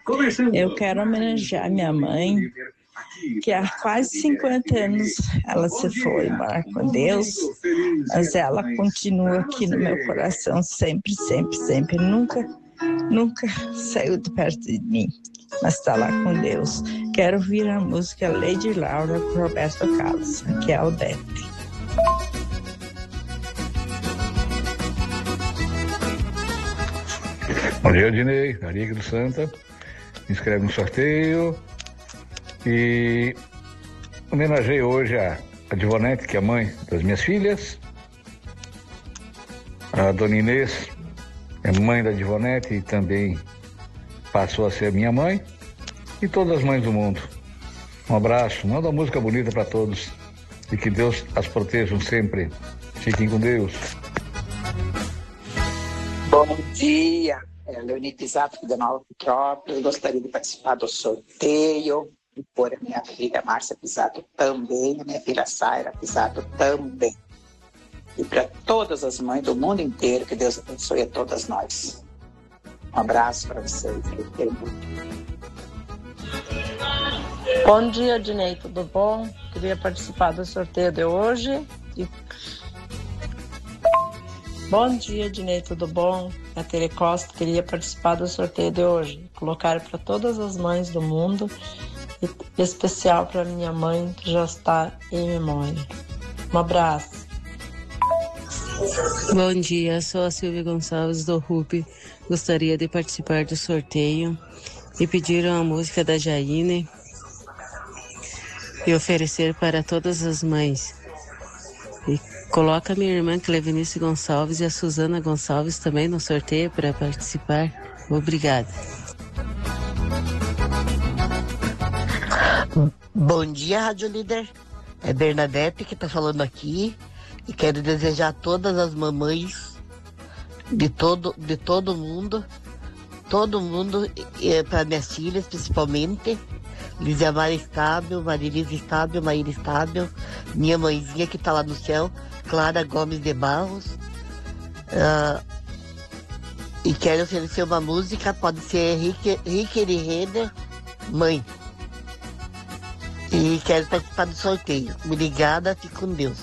Eu quero homenagear minha mãe, que há quase 50 anos ela se foi morar com Deus, mas ela continua aqui no meu coração sempre, sempre, sempre. Nunca saiu de perto de mim, mas está lá com Deus. Quero ouvir a música Lady Laura com Roberto Carlos. Aqui é a Aldete. Bom dia, Odinei, Arique do Santa. Me inscreve no sorteio. E homenageei hoje a Divonete, que é a mãe das minhas filhas. A Dona Inês é mãe da Divonete e também passou a ser minha mãe. E todas as mães do mundo. Um abraço, manda uma música bonita para todos. E que Deus as protejam sempre. Fiquem com Deus. Bom dia, é Leonide Zato da Nova Petrópolis. Gostaria de participar do sorteio e por a minha filha Márcia Pisato também, a minha filha Saira Pisato também. E para todas as mães do mundo inteiro, que Deus abençoe a todas nós. Um abraço para vocês. Bom dia, Dinei, tudo bom? Queria participar do sorteio de hoje. Bom dia, Dinei, tudo bom? A Telecosta queria participar do sorteio de hoje. Colocar para todas as mães do mundo, em especial para minha mãe, que já está em memória. Um abraço. Bom dia, sou a Silvia Gonçalves do RUP. Gostaria de participar do sorteio e pedir uma música da Jaine e oferecer para todas as mães. E coloca a minha irmã Clevenice Gonçalves e a Suzana Gonçalves também no sorteio para participar. Obrigada. Bom dia, Rádio Líder. É Bernadette que está falando aqui e quero desejar a todas as mamães de todo mundo, e para minhas filhas principalmente, Lisiamara Estável, Marilisa Estável, Maíra Estável, minha mãezinha que está lá no céu, Clara Gomes de Barros. E quero oferecer uma música, pode ser Ricker e Renner, Mãe. E quero participar do sorteio. Obrigada, fique com Deus.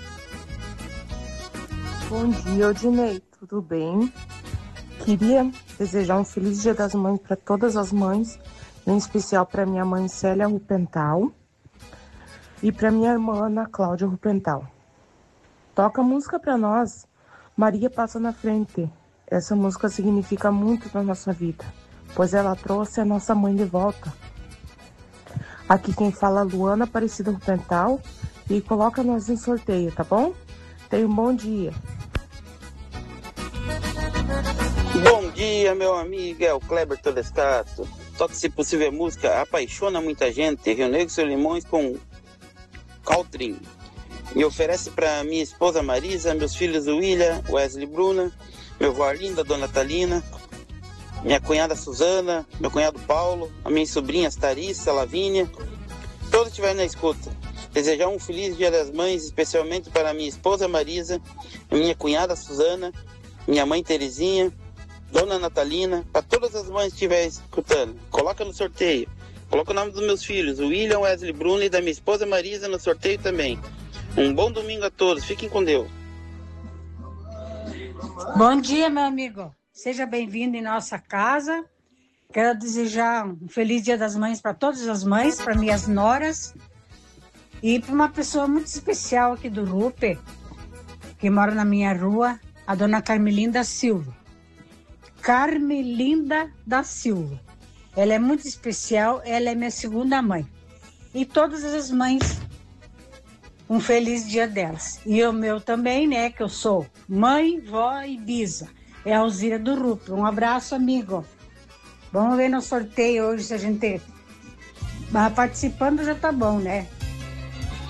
Bom dia, Odinei, tudo bem? Queria desejar um feliz Dia das Mães para todas as mães, em especial para minha mãe Célia Rupental e para minha irmã Ana Cláudia Rupental. Toca música para nós, Maria Passa na Frente. Essa música significa muito na nossa vida, pois ela trouxe a nossa mãe de volta. Aqui quem fala é Luana Aparecida Rupental e coloca nós em sorteio, tá bom? Tenha um bom dia. Bom dia, meu amigo, é o Kleber Tolescato. Toque, se possível, música Apaixona Muita Gente, Rio Negro e Seus Limões com Caltrim. Me oferece para minha esposa Marisa, meus filhos William, Wesley Bruna, meu avô Arlinda, Dona Talina, minha cunhada Suzana, meu cunhado Paulo, a minha sobrinha Tarissa, Lavínia, todos estiverem na escuta. Desejar um feliz Dia das Mães, especialmente para minha esposa Marisa, minha cunhada Suzana, minha mãe Terezinha, Dona Natalina, para todas as mães que estiverem escutando. Coloca no sorteio. Coloca o nome dos meus filhos, o William, Wesley Bruno e da minha esposa Marisa no sorteio também. Um bom domingo a todos. Fiquem com Deus. Bom dia, meu amigo. Seja bem-vindo em nossa casa. Quero desejar um feliz Dia das Mães para todas as mães, para minhas noras e para uma pessoa muito especial aqui do RUP, que mora na minha rua, a dona Carmelinda Silva. Carmelinda da Silva. Ela é muito especial, ela é minha segunda mãe. E todas as mães, um feliz dia delas. E o meu também, né, que eu sou mãe, vó e bisa. É a Alzira do RUP. Um abraço, amigo. Vamos ver no sorteio hoje se a gente... Mas participando já tá bom, né?